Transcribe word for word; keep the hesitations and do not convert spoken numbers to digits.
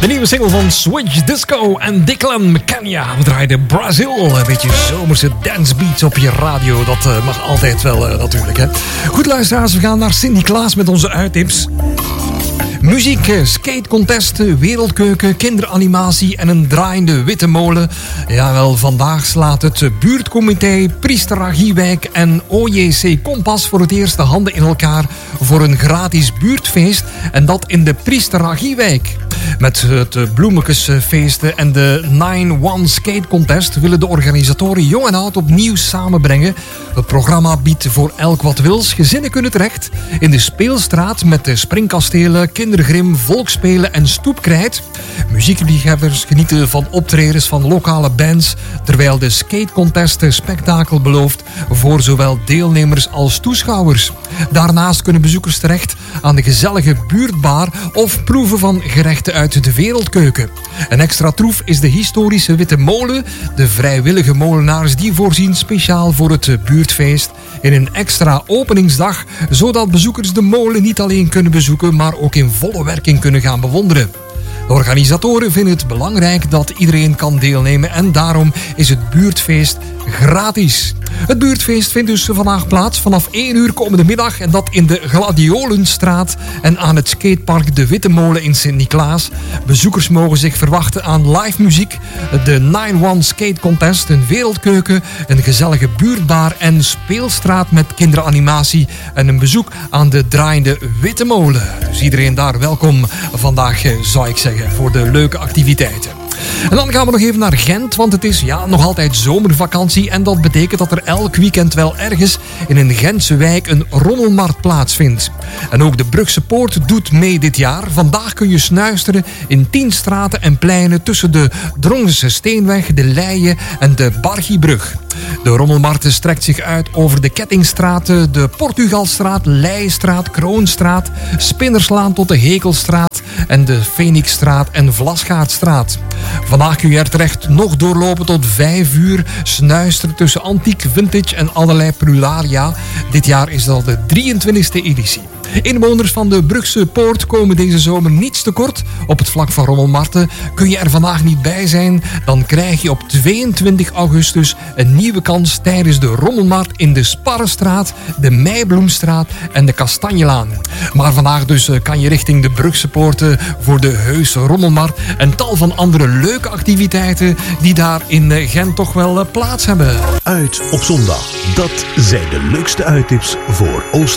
De nieuwe single van Switch Disco en Declan Kenya. We draaiden Brazil. Een beetje zomerse dancebeats op je radio. Dat uh, mag altijd wel uh, natuurlijk. Hè. Goed luisteraars, we gaan naar Sint-Niklaas met onze uittips. Muziek, skate contest, wereldkeuken, kinderanimatie en een draaiende witte molen. Jawel, vandaag slaat het buurtcomité Priesteraghiewijk en O J C Kompas voor het eerst de handen in elkaar voor een gratis buurtfeest. En dat in de Priesteraghiewijk. Met het bloemekesfeesten en de nine one Skate Contest willen de organisatoren jong en oud opnieuw samenbrengen. Het programma biedt voor elk wat wils. Gezinnen kunnen terecht in de speelstraat met de springkastelen, kindergrim, volksspelen en stoepkrijt. Muziekliefhebbers genieten van optredens van lokale bands, terwijl de Skate Contest een spektakel belooft voor zowel deelnemers als toeschouwers. Daarnaast kunnen bezoekers terecht aan de gezellige buurtbar of proeven van gerechten uit de wereldkeuken. Een extra troef is de historische Witte Molen. De vrijwillige molenaars die voorzien speciaal voor het buurtfeest in een extra openingsdag, zodat bezoekers de molen niet alleen kunnen bezoeken, maar ook in volle werking kunnen gaan bewonderen. De organisatoren vinden het belangrijk dat iedereen kan deelnemen en daarom is het buurtfeest gratis. Het buurtfeest vindt dus vandaag plaats vanaf één uur komende middag en dat in de Gladiolenstraat en aan het skatepark De Witte Molen in Sint-Niklaas. Bezoekers mogen zich verwachten aan live muziek, de nine one Skate Contest, een wereldkeuken, een gezellige buurtbar en speelstraat met kinderanimatie en een bezoek aan de draaiende Witte Molen. Dus iedereen daar welkom vandaag, zou ik zeggen, voor de leuke activiteiten. En dan gaan we nog even naar Gent, want het is ja, nog altijd zomervakantie en dat betekent dat er elk weekend wel ergens in een Gentse wijk een rommelmarkt plaatsvindt. En ook de Brugse Poort doet mee dit jaar. Vandaag kun je snuisteren in tien straten en pleinen tussen de Drongse Steenweg, de Leie en de Bargiebrug. De rommelmarkt strekt zich uit over de Kettingstraten, de Portugalstraat, Leistraat, Kroonstraat, Spinnerslaan tot de Hekelstraat en de Phoenixstraat en Vlasgaardstraat. Vandaag kun je er terecht nog doorlopen tot vijf uur, snuisteren tussen antiek, vintage en allerlei prularia. Dit jaar is dat de drieëntwintigste editie. Inwoners van de Brugse Poort komen deze zomer niets tekort. Op het vlak van rommelmarkten kun je er vandaag niet bij zijn, dan krijg je op tweeëntwintig augustus een nieuwe kans tijdens de rommelmarkt in de Sparrenstraat, de Meibloemstraat en de Kastanjelaan. Maar vandaag dus kan je richting de Brugse Poorten voor de Heuse Rommelmarkt en tal van andere leuke activiteiten die daar in Gent toch wel plaats hebben. Uit op zondag. Dat zijn de leukste uittips voor Oost.